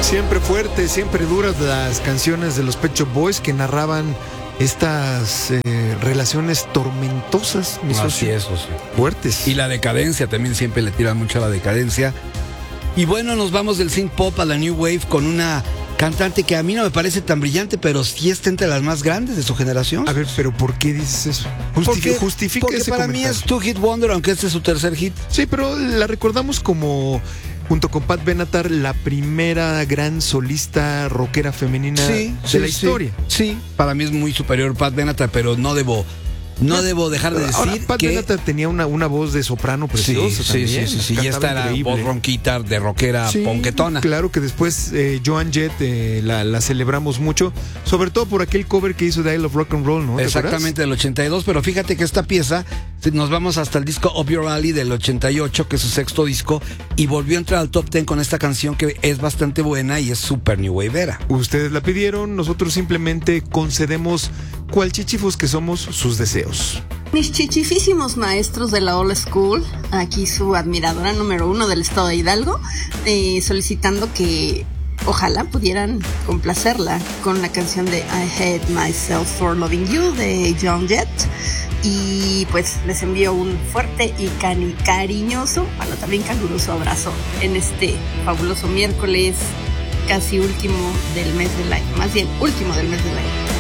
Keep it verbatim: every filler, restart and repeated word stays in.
Siempre fuertes, siempre duras las canciones de los Pet Shop Boys que narraban estas eh, relaciones tormentosas, mi Así socio. es, socio. Fuertes. Y la decadencia, también siempre le tiran mucho a la decadencia. Y bueno, nos vamos del synth pop a la new wave con una cantante que a mí no me parece tan brillante, pero sí está entre las más grandes de su generación. A ver, pero ¿por qué dices eso? Justifi- Porque, justifica porque ese para comentario. mí es two hit wonder, aunque este es su tercer hit. Sí, pero la recordamos como, junto con Pat Benatar, la primera gran solista rockera femenina Sí, de sí, la sí. historia. Sí, para mí es muy superior Pat Benatar, pero no debo, no debo dejar de decir Ahora, Pat que Benatar tenía una, una voz de soprano sí, preciosa sí, también. sí, sí, sí, y Cantaba esta era increíble. voz ronquita de rockera Sí, ponquetona. claro que después eh, Joan Jett eh, la, la celebramos mucho, sobre todo por aquel cover que hizo de I Love Rock and Roll, ¿no? ¿Te Exactamente, del ochenta y dos, pero fíjate que esta pieza, nos vamos hasta el disco Up Your Alley del ochenta y ocho, que es su sexto disco, y volvió a entrar al top diez con esta canción que es bastante buena y es super new wavera. Ustedes la pidieron, nosotros simplemente concedemos cual chichifos que somos sus deseos. Mis chichifísimos maestros de la old school, aquí su admiradora número uno del estado de Hidalgo, eh, solicitando que ojalá pudieran complacerla con la canción de I Hate Myself for Loving You de Joan Jett. Y pues les envío un fuerte y cari- cariñoso, bueno, también caluroso abrazo en este fabuloso miércoles, casi último del mes del año, más bien último del mes del año.